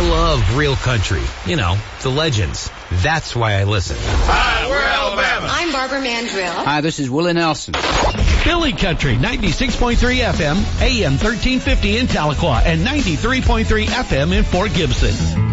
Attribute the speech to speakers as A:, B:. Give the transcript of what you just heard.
A: love real country. You know, the legends. That's why I listen.
B: Hi, we're Alabama.
C: I'm Barbara Mandrill.
D: Hi, this is Willie Nelson.
E: Billy Country, 96.3 FM, AM 1350 in Tahlequah, and 93.3 FM in Fort Gibson.